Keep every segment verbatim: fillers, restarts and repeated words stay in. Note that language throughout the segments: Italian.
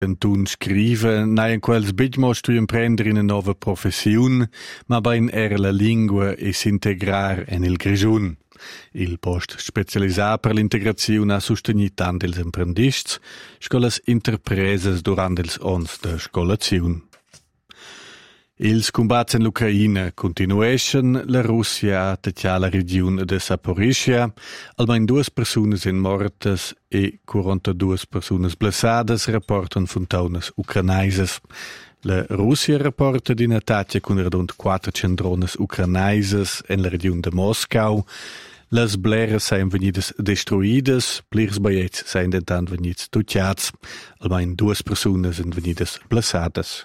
Cantun scrive, nain quels big mostri imprendere in una nuova professione, ma ben era la lingua e s'integrar en il grigiun. Il post specialisà per l'integrazione ha sostenuto tant els imprendists, scolas interpreses durant els ons de scolazione. Ils combats in l'Ucraina continueschen, la Russia ha attaccato la regione de Zaporizhia, almeno due persone sono morte e quarantadue persone blessate, rapportano fontones ucranaises. La Russia rapporta di un attacco con rund quattrocento drones ucranaises in la regione de Moscou. Las bleres seien venidas destruidas, plirs baiets seien intant venits tucciats, almeno due persone sono venidas blessadas.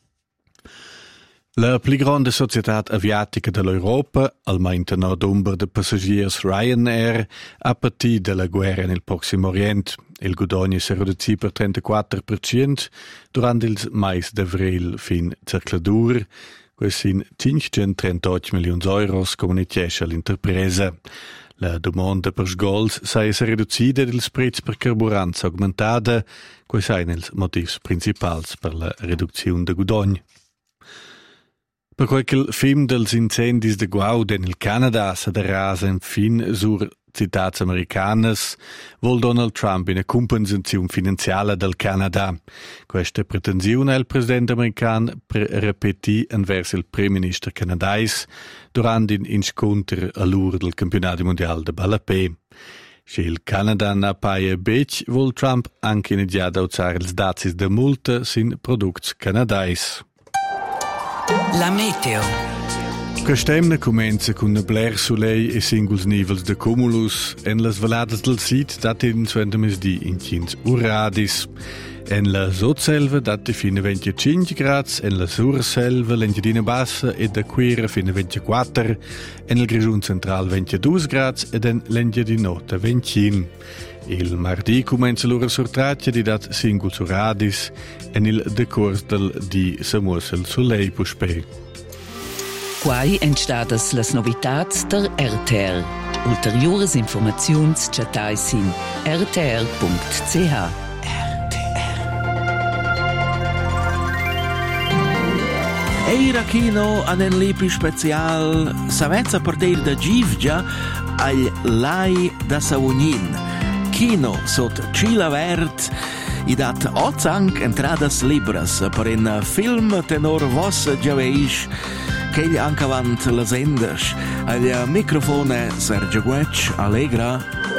La più grande società aviatica dell'Europa, almeno tenor numero di passeggeri Ryanair, ha patito dalla guerra nel Prossimo Oriente. Il guadagno si è ridotto per trentaquattro per cento durante il mese d'avril fin circoladur. Questi sono cinquecentotrentotto milioni di euro, comunicazione all'interpresa. La domanda per sgols si è ridotta e il prezzo per carburante aumentata. Questi sono i motivi principali per la riduzione del guadagno. Per quel film dels incendis de Guaud nel Canada sa da rasa in fin sur citats americanas, vol Donald Trump una compensazione finanziaria del Canada. Questa pretensione il presidente americano ripetì verso il primo ministro canadese durante un incontro all'ora del campionato mondiale de Ballapé. Se il Canada non paga bec, vol Trump anche iniziare a usare i dazi de multa sin prodotti canadesi. La meteo. Quest'emna comincia con una bler soleil e singoli nivels de cumulus en las valadas del sit date in suenta mesdi in quinze uradis. En la sotselva date fino a venticinque gradi, en la surselva l'engiadina bassa e da quera fino a ventiquattro, en il grigiun central ventidue gradi ed en l'engiadinota ventin. Il martedì comincia l'ora sortrattia di dat singoli uradis en il decors del di samuos il soleil puspei. Quai entstadas las novitats der R T R. Ulteriores informaziuns chatais in r t r punct c h. R T R. Eira Kino an en lipi special savezza partir da Givgia al Lai da Savognin. Kino sot Cila Vert i dat ozanc entradas libras per un film tenor vos giaveisch che gli anche avant las endas. Al microfone Sergio Guec, Allegra.